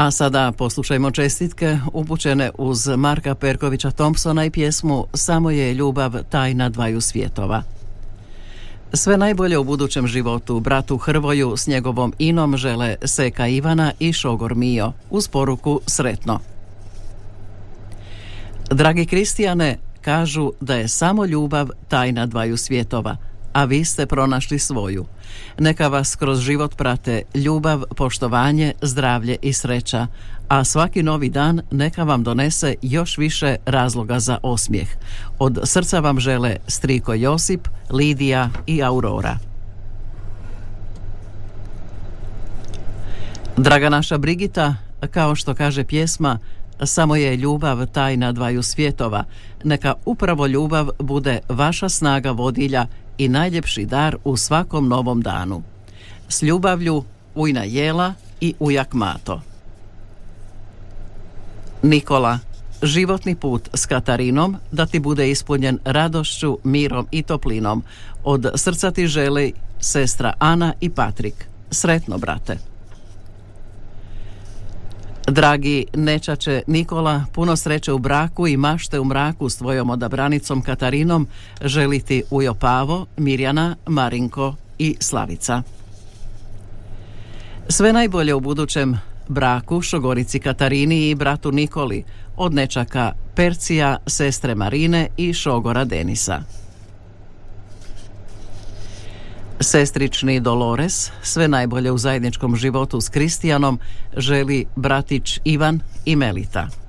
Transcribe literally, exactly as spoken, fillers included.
A sada poslušajmo čestitke upućene uz Marka Perkovića Thompsona i pjesmu Samo je ljubav tajna dvaju svjetova. Sve najbolje u budućem životu bratu Hrvoju s njegovom Inom žele Seka Ivana i šogor Mio uz poruku sretno. Dragi Kristijane, kažu da je samo ljubav tajna dvaju svjetova, a vi ste pronašli svoju. Neka vas kroz život prate ljubav, poštovanje, zdravlje i sreća, a svaki novi dan neka vam donese još više razloga za osmijeh. Od srca vam žele striko Josip, Lidija i Aurora. Draga naša Brigita, kao što kaže pjesma, samo je ljubav tajna dvaju svjetova. Neka upravo ljubav bude vaša snaga vodilja i najljepši dar u svakom novom danu. S ljubavlju, ujna Jela i ujak Mato. Nikola, životni put s Katarinom da ti bude ispunjen radošću, mirom i toplinom. Od srca ti želi sestra Ana i Patrik. Sretno, brate. Dragi nečače Nikola, puno sreće u braku i mašte u mraku s tvojom odabranicom Katarinom želi ti ujo Pavo, Mirjana, Marinko i Slavica. Sve najbolje u budućem braku šogorici Katarini i bratu Nikoli, od nečaka Percija, sestre Marine i šogora Denisa. Sestrični Dolores, sve najbolje u zajedničkom životu s Kristijanom želi bratić Ivan i Melita.